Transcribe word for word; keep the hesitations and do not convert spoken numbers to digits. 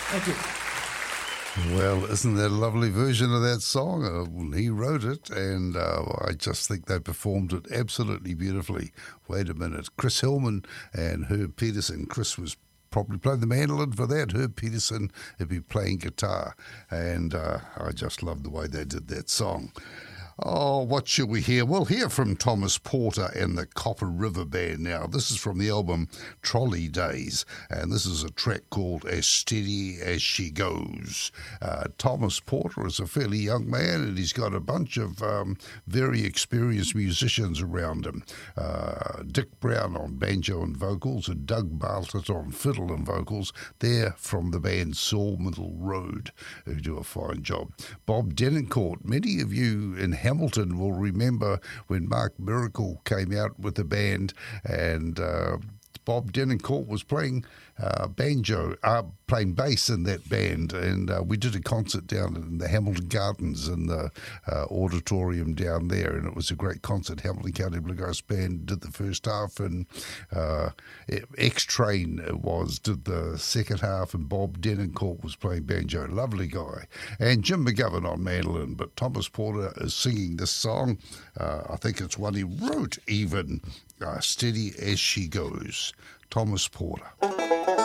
Thank you. Well, isn't that a lovely version of that song? Uh, well, he wrote it, and uh, I just think they performed it absolutely beautifully. Wait a minute. Chris Hillman and Herb Peterson. Chris was probably playing the mandolin for that. Herb Peterson would be playing guitar, and uh, I just love the way they did that song. Oh, what shall we hear? We'll hear from Thomas Porter and the Copper River Band now. This is from the album Trolley Days, and this is a track called As Steady As She Goes. Uh, Thomas Porter is a fairly young man, and he's got a bunch of um, very experienced musicians around him. Uh, Dick Brown on banjo and vocals, and Doug Bartlett on fiddle and vocals. They're from the band Sawmill Road, who do a fine job. Bob Denoncourt, many of you in Hamilton will remember when Mark Miracle came out with the band, and uh, Bob Denoncourt was playing uh, banjo, uh, playing bass in that band, and uh, we did a concert down in the Hamilton Gardens in the uh, auditorium down there, and it was a great concert. Hamilton County Bluegrass Band did the first half, and uh, X-Train was did the second half, and Bob Denoncourt was playing banjo. Lovely guy. And Jim McGovern on mandolin, but Thomas Porter is singing this song. Uh, I think it's one he wrote even, uh, Steady As She Goes. Thomas Porter.